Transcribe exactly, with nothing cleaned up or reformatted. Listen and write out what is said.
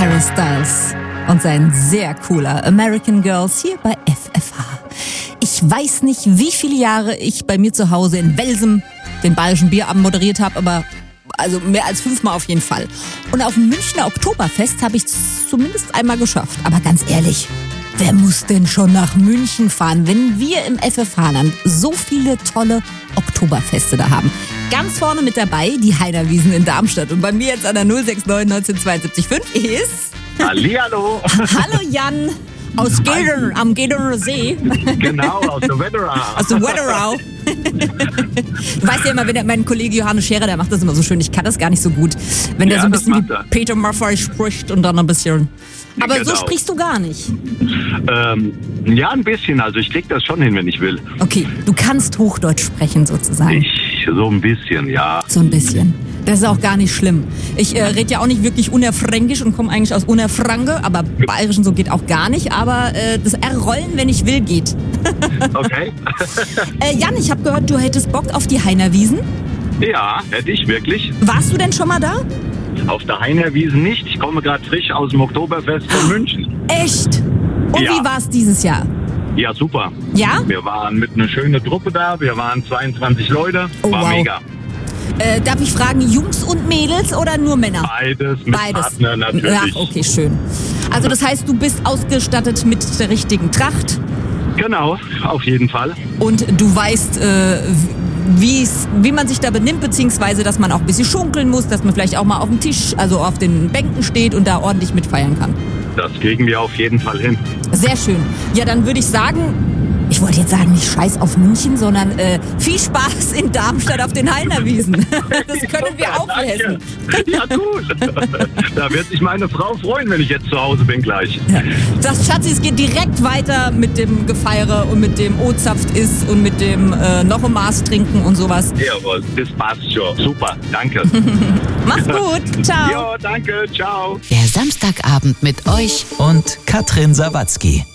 Harry Styles und sein sehr cooler American Girls hier bei F F H. Ich weiß nicht, wie viele Jahre ich bei mir zu Hause in Welsem den Bayerischen Bierabend moderiert habe, aber also mehr als fünfmal auf jeden Fall. Und auf dem Münchner Oktoberfest habe ich es zumindest einmal geschafft. Aber ganz ehrlich, wer muss denn schon nach München fahren, wenn wir im F F H-Land so viele tolle Oktoberfeste da haben? Ganz vorne mit dabei die Heinerwiesen in Darmstadt. Und bei mir jetzt an der null sechs neun neunzehn fünf ist... Hallihallo. Hallo Jan. Aus Gedern, am Gederer See. Genau, aus der Wetterau. Aus der Wetterau. Du weißt ja immer, wenn der, mein Kollege Johannes Scherer, der macht das immer so schön. Ich kann das gar nicht so gut. Wenn der Ja, so ein das bisschen macht wie er. Peter Maffay spricht und dann ein bisschen... Aber so Genau. sprichst du gar nicht. Ähm, ja, ein bisschen. Also ich krieg das schon hin, wenn ich will. Okay, du kannst Hochdeutsch sprechen sozusagen. Ich, so ein bisschen, ja. So ein bisschen. Das ist auch gar nicht schlimm. Ich äh, rede ja auch nicht wirklich Unerfränkisch und komme eigentlich aus Unerfranke, aber Bayerisch und so geht auch gar nicht. Aber äh, das R-Rollen, wenn ich will, geht. Okay. Äh, Jan, ich habe gehört, du hättest Bock auf die Heinerwiesen. Ja, hätte ich wirklich. Warst du denn schon mal da? Auf der Heinerwiesen nicht. Ich komme gerade frisch aus dem Oktoberfest von München. Echt? Und Ja. wie war es dieses Jahr? Ja, super. Ja? Wir waren mit einer schönen Truppe da. Wir waren zweiundzwanzig Leute. Oh, War wow. mega. Äh, darf ich fragen, Jungs und Mädels oder nur Männer? Beides mit Beides. Partner natürlich. Ach, okay, schön. Also das heißt, du bist ausgestattet mit der richtigen Tracht Genau, auf jeden Fall. und du weißt, äh, wie's, wie man sich da benimmt, beziehungsweise, dass man auch ein bisschen schunkeln muss, dass man vielleicht auch mal auf dem Tisch, also auf den Bänken steht und da ordentlich mitfeiern kann. Das kriegen wir auf jeden Fall hin. Sehr schön. Ja, dann würde ich sagen, ich wollte jetzt sagen, nicht Scheiß auf München, sondern äh, viel Spaß in Darmstadt auf den Heinerwiesen. Das können wir auch Danke. essen. Ja, cool. Da wird sich meine Frau freuen, wenn ich jetzt zu Hause bin gleich. Das Schatzi, es geht direkt weiter mit dem Gefeiere und mit dem O-Zapft ist und mit dem äh, noch ein Maß trinken und sowas. Jawohl, das passt schon. Super, danke. Mach's gut. Ciao. Ja, danke, ciao. Der Samstagabend mit euch Und Katrin Sawatzki.